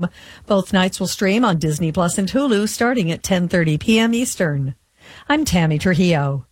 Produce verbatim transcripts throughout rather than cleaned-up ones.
Home. Both nights will stream on Disney Plus and Hulu starting at ten thirty p.m. Eastern. I'm Tammy Trujillo.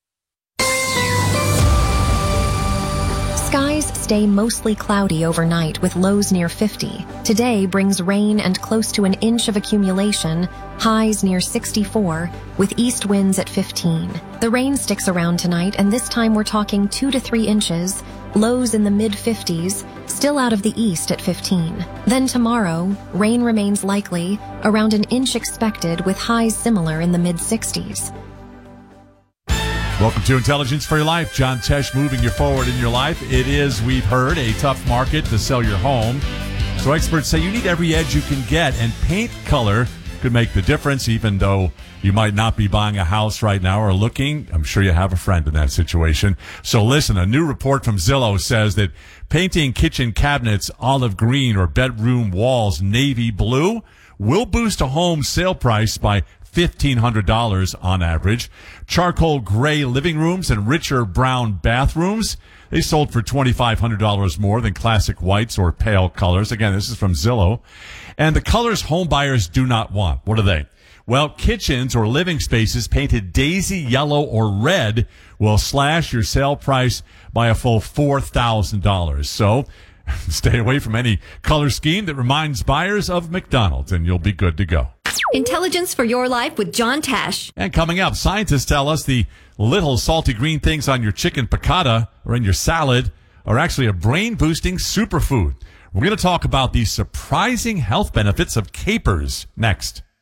Skies stay mostly cloudy overnight with lows near fifty. Today brings rain and close to an inch of accumulation, highs near sixty-four, with east winds at fifteen. The rain sticks around tonight, and this time we're talking two to three inches, lows in the mid-fifties, still out of the east at fifteen. Then tomorrow, rain remains likely, around an inch expected with highs similar in the mid-sixties. Welcome to Intelligence for Your Life. John Tesh moving you forward in your life. It is, we've heard, a tough market to sell your home. So experts say you need every edge you can get, and paint color could make the difference, even though you might not be buying a house right now or looking. I'm sure you have a friend in that situation. So listen, a new report from Zillow says that painting kitchen cabinets olive green or bedroom walls navy blue will boost a home sale price by fifteen hundred dollars on average. Charcoal gray living rooms and richer brown bathrooms, they sold for twenty-five hundred dollars more than classic whites or pale colors. Again, this is from Zillow. And the colors home buyers do not want. What are they? Well, kitchens or living spaces painted daisy yellow or red will slash your sale price by a full four thousand dollars. So stay away from any color scheme that reminds buyers of McDonald's, and you'll be good to go. Intelligence for Your Life with John Tesh. And coming up, scientists tell us the little salty green things on your chicken piccata or in your salad are actually a brain-boosting superfood. We're going to talk about the surprising health benefits of capers next.